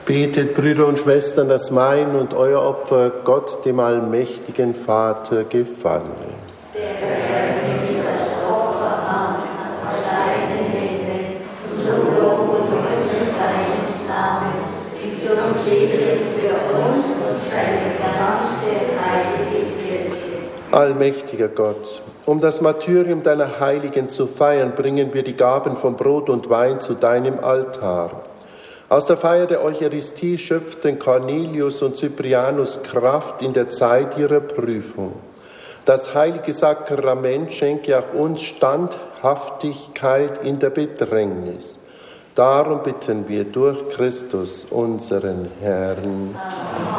Betet, Brüder und Schwestern, dass mein und euer Opfer Gott, dem allmächtigen Vater, gefalle. Allmächtiger Gott, um das Martyrium deiner Heiligen zu feiern, bringen wir die Gaben von Brot und Wein zu deinem Altar. Aus der Feier der Eucharistie schöpften Cornelius und Cyprianus Kraft in der Zeit ihrer Prüfung. Das heilige Sakrament schenke auch uns Standhaftigkeit in der Bedrängnis. Darum bitten wir durch Christus, unseren Herrn. Amen.